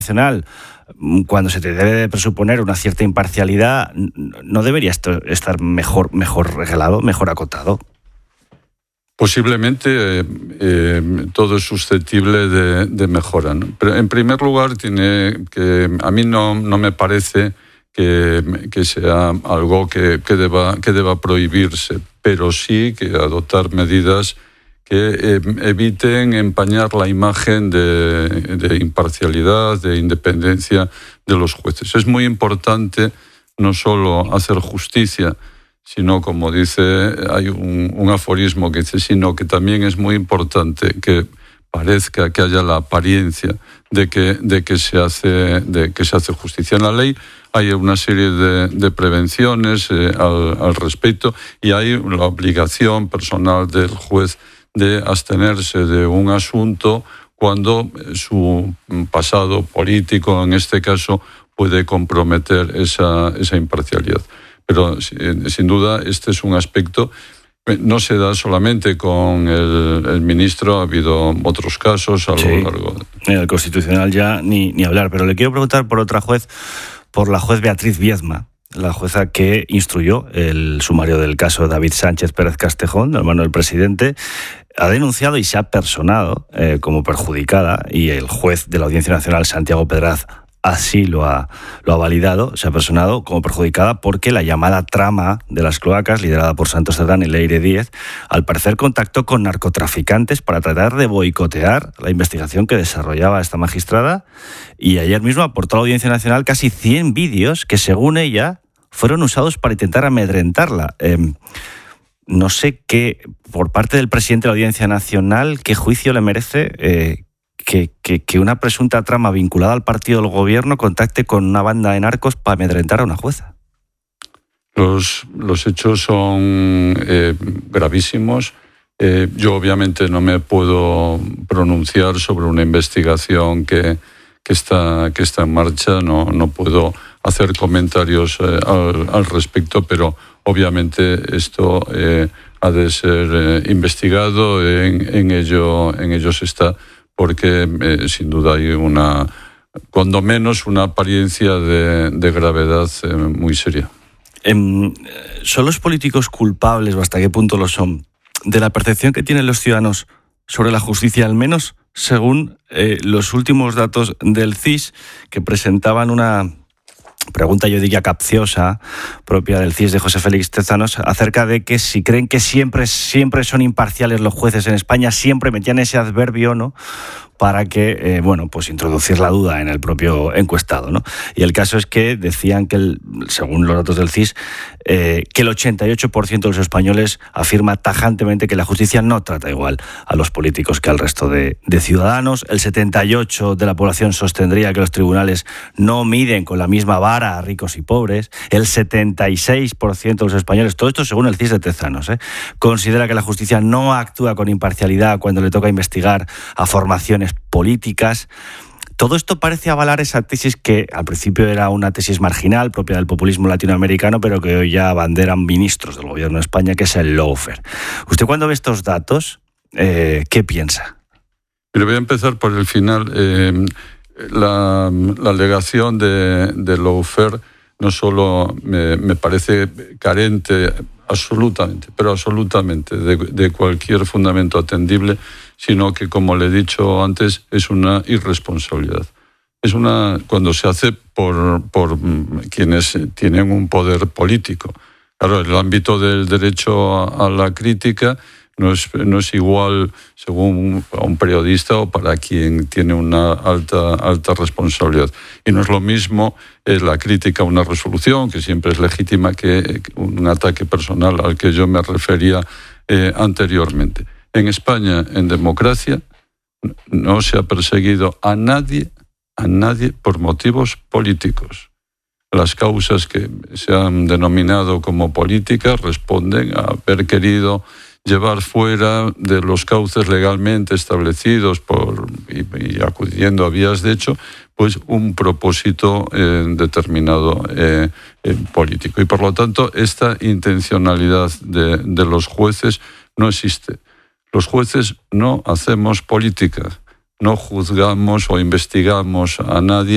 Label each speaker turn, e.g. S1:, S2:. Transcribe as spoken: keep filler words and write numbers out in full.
S1: Nacional, cuando se te debe de presuponer una cierta imparcialidad, ¿no debería esto estar mejor, mejor reglado, mejor acotado?
S2: Posiblemente eh, eh, todo es susceptible de, de mejora, ¿no? Pero en primer lugar, tiene que a mí no, no me parece que, que sea algo que, que, deba, que deba prohibirse, pero sí que adoptar medidas que eh, eviten empañar la imagen de, de imparcialidad, de independencia de los jueces. Es muy importante no solo hacer justicia, sino, como dice, hay un, un aforismo que dice, sino que también es muy importante que parezca, que haya la apariencia de que, de que, se, hace, de que se hace justicia. En la ley hay una serie de, de prevenciones eh, al, al respecto, y hay la obligación personal del juez de abstenerse de un asunto cuando su pasado político, en este caso, puede comprometer esa, esa imparcialidad. Pero sin duda este es un aspecto, no se da solamente con el, el ministro, ha habido otros casos a lo sí, largo.
S1: En el Constitucional ya ni, ni hablar, pero le quiero preguntar por otra juez, por la juez Beatriz Viedma, la jueza que instruyó el sumario del caso David Sánchez Pérez Castejón, hermano del presidente. Ha denunciado y se ha personado eh, como perjudicada, y el juez de la Audiencia Nacional, Santiago Pedraz, así lo ha, lo ha validado, se ha personado como perjudicada porque la llamada trama de las cloacas, liderada por Santos Cerdán y Leire Díez, al parecer contactó con narcotraficantes para tratar de boicotear la investigación que desarrollaba esta magistrada, y ayer mismo aportó a la Audiencia Nacional casi cien vídeos que, según ella, fueron usados para intentar amedrentarla. Eh, no sé qué, por parte del presidente de la Audiencia Nacional, qué juicio le merece eh, Que, que, que una presunta trama vinculada al partido del gobierno contacte con una banda de narcos para amedrentar a una jueza.
S2: Los, los hechos son eh, gravísimos. Eh, yo obviamente no me puedo pronunciar sobre una investigación que, que, está, que está en marcha, no, no puedo hacer comentarios eh, al, al respecto, pero obviamente esto eh, ha de ser eh, investigado, en, en, ello, en ello se está, porque eh, sin duda hay una, cuando menos, una apariencia de, de gravedad eh, muy seria.
S1: ¿Son los políticos culpables, o hasta qué punto lo son, de la percepción que tienen los ciudadanos sobre la justicia, al menos según eh, los últimos datos del C I S, que presentaban una pregunta, yo diría capciosa, propia del C I S de José Félix Tezanos, acerca de que si creen que siempre, siempre son imparciales los jueces en España? Siempre metían ese adverbio, ¿no?, para que, eh, bueno, pues introducir la duda en el propio encuestado, ¿no? Y el caso es que decían que, el, según los datos del C I S, eh, que el ochenta y ocho por ciento de los españoles afirma tajantemente que la justicia no trata igual a los políticos que al resto de, de ciudadanos. El setenta y ocho por ciento de la población sostendría que los tribunales no miden con la misma vara a ricos y pobres. El setenta y seis por ciento de los españoles, todo esto según el C I S de Tezanos, ¿eh?, considera que la justicia no actúa con imparcialidad cuando le toca investigar a formaciones políticas. Todo esto parece avalar esa tesis que al principio era una tesis marginal, propia del populismo latinoamericano, pero que hoy ya abanderan ministros del gobierno de España, que es el lawfare. Usted, cuando ve estos datos, eh, ¿qué piensa?
S2: Pero voy a empezar por el final. Eh, la, la alegación de, de lawfare no solo me, me parece carente absolutamente, pero absolutamente de, de cualquier fundamento atendible, sino que, como le he dicho antes, es una irresponsabilidad. Es una, cuando se hace por, por quienes tienen un poder político. Claro, el ámbito del derecho a, a la crítica no es, no es igual según a un periodista o para quien tiene una alta, alta responsabilidad. Y no es lo mismo eh, la crítica a una resolución, que siempre es legítima, que un ataque personal al que yo me refería eh, anteriormente. En España, en democracia, no se ha perseguido a nadie, a nadie por motivos políticos. Las causas que se han denominado como políticas responden a haber querido llevar fuera de los cauces legalmente establecidos por, y, y acudiendo a vías de hecho, pues un propósito eh, determinado eh, eh, político. Y por lo tanto, esta intencionalidad de, de los jueces no existe. Los jueces no hacemos política, no juzgamos o investigamos a nadie